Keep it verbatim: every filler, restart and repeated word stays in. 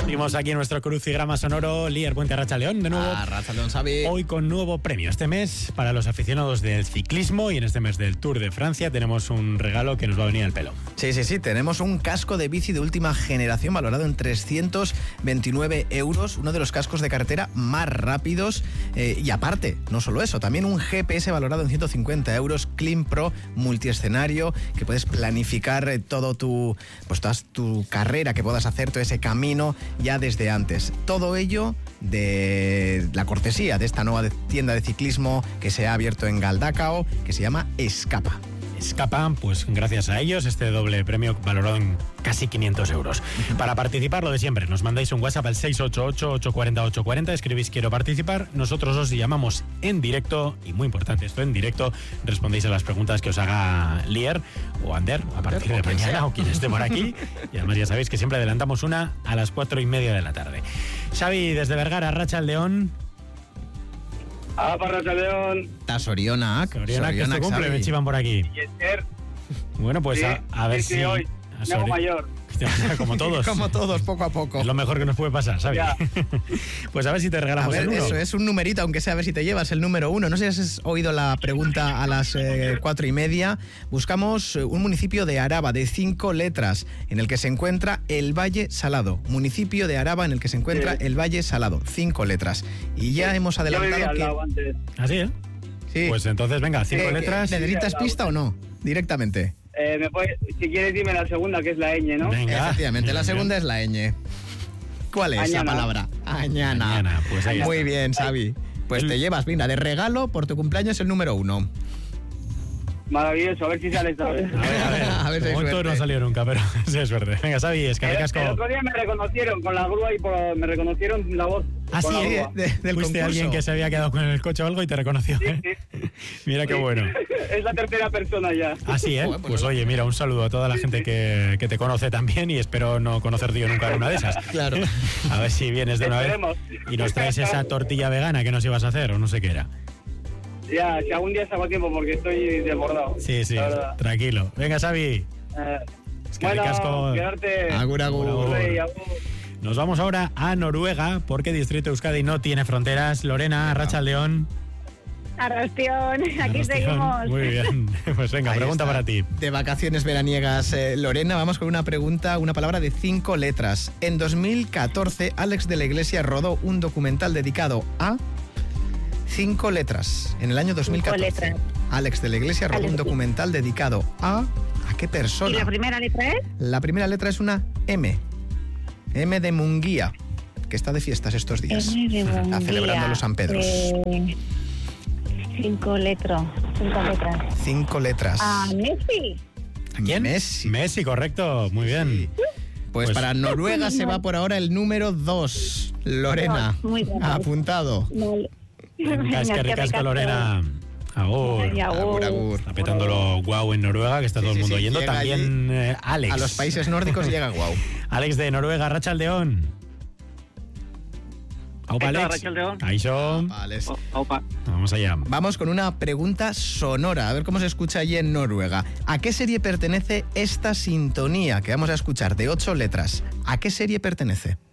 Seguimos aquí en nuestro crucigrama sonoro. Lier Puente, Arratsaldeon, de nuevo. Ah, Arratsaldeon, Xavi. Hoy con nuevo premio. Este mes, para los aficionados del ciclismo y en este mes del Tour de Francia, tenemos un regalo que nos va a venir al pelo. Sí, sí, sí. Tenemos un casco de bici de última generación valorado en trescientos veintinueve euros. Uno de los cascos de carretera más rápidos. Eh, y aparte, no solo eso, también un G P S valorado en ciento cincuenta euros. Clean Pro multiescenario, que puedes planificar eh, todo tu, pues toda tu carrera, que puedas hacer todo ese camino ya desde antes. Todo ello de la cortesía de esta nueva tienda de ciclismo que se ha abierto en Galdacao, que se llama Escapa. Escapa, pues gracias a ellos, este doble premio valorado en casi quinientos euros. Para participar, lo de siempre, nos mandáis un WhatsApp al seis ocho ocho, ocho cuatro cero, ocho cuatro cero, escribís quiero participar, nosotros os llamamos en directo, y muy importante esto, en directo, respondéis a las preguntas que os haga Lier o Ander a partir de mañana, o quien esté por aquí, y además ya sabéis que siempre adelantamos una a las cuatro y media de la tarde. Xavi, desde Vergara, Arratsaldeon. Ah, Arratsaldeon. Ta Sorionak. Sorionak, que es tu cumple, me chivan por aquí. Bueno, pues sí, a, a ver sí, si... Sí, hoy, a me hago mayor. Como todos. Como todos, poco a poco. Es lo mejor que nos puede pasar, ¿sabes? Pues a ver si te regalamos a ver, el uno. Eso es un numerito, aunque sea, a ver si te llevas el número uno. No sé si has oído la pregunta a las eh, cuatro y media. Buscamos un municipio de Araba de cinco letras en el que se encuentra el Valle Salado. Municipio de Araba en el que se encuentra sí. el Valle Salado. Cinco letras. Y ya sí. hemos adelantado que... ¿Así, eh? Sí. Pues entonces, venga, cinco eh, letras. ¿Necesitas pista o no? Directamente. Eh, me puede, si quieres dime la segunda, que es la ñ, ¿no? Venga. Efectivamente, la segunda es la ñ. ¿Cuál es Añana. la palabra? Añana. Añana, pues ahí Muy está. bien, Xavi. Pues te llevas, mira, de regalo por tu cumpleaños el número uno. Maravilloso, a ver si sale esta vez. A ver, a ver. A ver si hay momento suerte. no salió nunca, pero sí es suerte. Venga, Xavi, es que El, casco. el otro día me reconocieron con la grúa y por, me reconocieron la voz. Ah, sí, la de, grúa. de, del fuiste concurso. alguien que se había quedado con el coche o algo y te reconoció, Sí, ¿eh? sí. Mira qué Sí. bueno. Es la tercera persona ya. Ah, sí, ¿eh? Joder, pues Pues no. oye, mira, un saludo a toda la gente que, que te conoce también y espero no conocerte yo nunca en una de esas. Claro. A ver si vienes de una Esperemos. vez y nos traes esa tortilla vegana que nos ibas a hacer o no sé qué era. Ya, si algún día saco tiempo porque estoy desbordado. Sí, sí, la verdad. tranquilo. Venga, Xavi. Eh, Es que bueno, ricasco. quedarte... Agur, agur. Agur. Rey, agur. Nos vamos ahora a Noruega porque Distrito Euskadi no tiene fronteras. Lorena, Arratsaldeon. Arrastión, aquí Arratsaldeon. seguimos. Muy bien. Pues venga, Ahí pregunta está. para ti. De vacaciones veraniegas, eh, Lorena, vamos con una pregunta, una palabra de cinco letras. En dos mil catorce, Alex de la Iglesia rodó un documental dedicado a cinco letras. En el año dos mil catorce. Cinco letras. Alex de la Iglesia rodó Alex. un documental dedicado a... ¿A qué persona? ¿Y la primera letra es? La primera letra es una M. M de Munguía, que está de fiestas estos días. M de Está Munguía. celebrando los San Pedros. Eh, cinco letras. Cinco letras. Cinco letras. Ah, Messi. ¿A quién? Messi. Messi, correcto. Muy bien. Pues, Pues- para Noruega se va por ahora el número dos. Lorena, Dos, muy bien. apuntado. Vale. Venga, es que Venga, ricasco, ricasco. Lorena. Agur. Ay, agur. Agur, agur. Está petándolo guau en Noruega, que está Sí, todo el sí, mundo sí, yendo. llega También eh, Alex. A los países nórdicos llega guau. Alex de Noruega, Arratsaldeon. Aupa, Esto, Alex. Arratsaldeon. Ahí son. Vale. O- Opa. Vamos allá. Vamos con una pregunta sonora, a ver cómo se escucha allí en Noruega. ¿A qué serie pertenece esta sintonía que vamos a escuchar de ocho letras? ¿A qué serie pertenece?